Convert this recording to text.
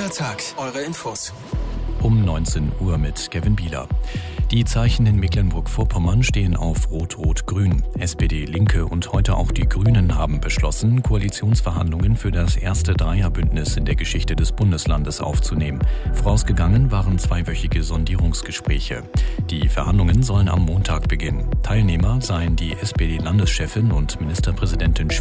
der Tag, eure Infos. Um 19 Uhr mit Kevin Bieler. Die Zeichen in Mecklenburg-Vorpommern stehen auf Rot-Rot-Grün. SPD, Linke und heute auch die Grünen haben beschlossen, Koalitionsverhandlungen für das erste Dreierbündnis in der Geschichte des Bundeslandes aufzunehmen. Vorausgegangen waren zweiwöchige Sondierungsgespräche. Die Verhandlungen sollen am Montag beginnen. Teilnehmer seien die SPD-Landeschefin und Ministerpräsidentin